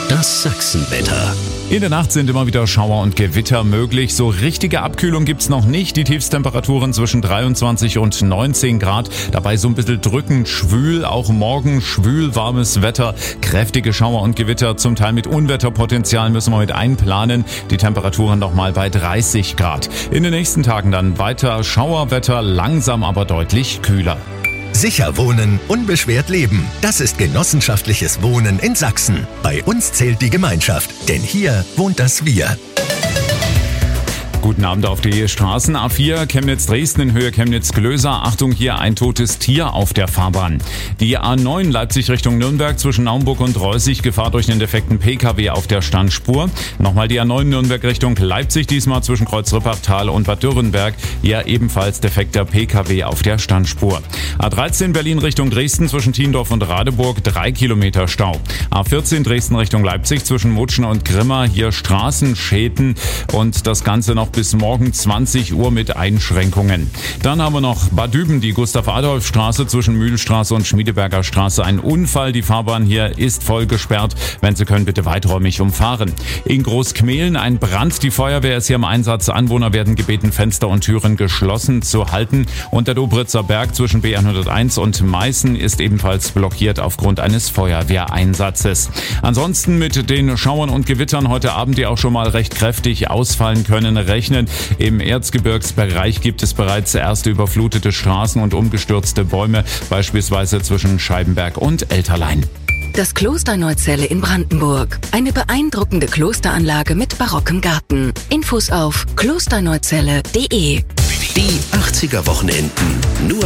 Das Sachsenwetter. In der Nacht sind immer wieder Schauer und Gewitter möglich. So richtige Abkühlung gibt's noch nicht. Die Tiefstemperaturen zwischen 23 und 19 Grad. Dabei so ein bisschen drückend schwül. Auch morgen schwül warmes Wetter. Kräftige Schauer und Gewitter, zum Teil mit Unwetterpotenzial, müssen wir mit einplanen. Die Temperaturen nochmal bei 30 Grad. In den nächsten Tagen dann weiter Schauerwetter, langsam aber deutlich kühler. Sicher wohnen, unbeschwert leben. Das ist genossenschaftliches Wohnen in Sachsen. Bei uns zählt die Gemeinschaft, denn hier wohnt das Wir. Guten Abend auf die Straßen. A4 Chemnitz-Dresden in Höhe Chemnitz-Glöser. Achtung, hier ein totes Tier auf der Fahrbahn. Die A9 Leipzig Richtung Nürnberg zwischen Naumburg und Reußig. Gefahr durch einen defekten Pkw auf der Standspur. Nochmal die A9 Nürnberg Richtung Leipzig, diesmal zwischen Kreuz-Rippachtal und Bad Dürrenberg. Hier ebenfalls defekter Pkw auf der Standspur. A13 Berlin Richtung Dresden zwischen Tiendorf und Radeburg. 3 Kilometer Stau. A14 Dresden Richtung Leipzig zwischen Mutschen und Grimma. Hier Straßenschäden und das Ganze noch bis morgen 20 Uhr mit Einschränkungen. Dann haben wir noch Bad Düben, die Gustav-Adolf-Straße zwischen Mühlstraße und Schmiedeberger Straße. Ein Unfall, die Fahrbahn hier ist voll gesperrt. Wenn Sie können, bitte weiträumig umfahren. In Großkmehlen ein Brand, die Feuerwehr ist hier im Einsatz. Anwohner werden gebeten, Fenster und Türen geschlossen zu halten. Und der Dobritzer Berg zwischen B101 und Meißen ist ebenfalls blockiert aufgrund eines Feuerwehreinsatzes. Ansonsten mit den Schauern und Gewittern heute Abend, die auch schon mal recht kräftig ausfallen können, rechnen. Im Erzgebirgsbereich gibt es bereits erste überflutete Straßen und umgestürzte Bäume, beispielsweise zwischen Scheibenberg und Elterlein. Das Kloster Neuzelle in Brandenburg. Eine beeindruckende Klosteranlage mit barockem Garten. Infos auf klosterneuzelle.de. Die 80er Wochenenden. Nur